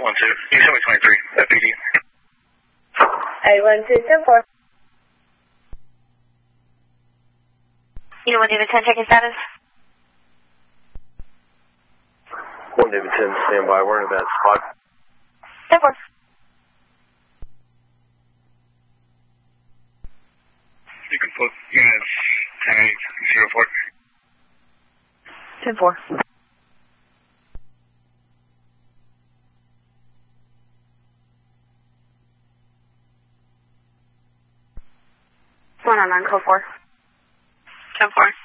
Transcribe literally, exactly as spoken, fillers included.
one two. You show me twenty-three, F P D. eight one two, ten four. Unit one David ten, checking status. one David ten, stand by. We're in a bad spot. ten four. You can put units ten eight, zero four. ten four. one oh nine, code four. ten four.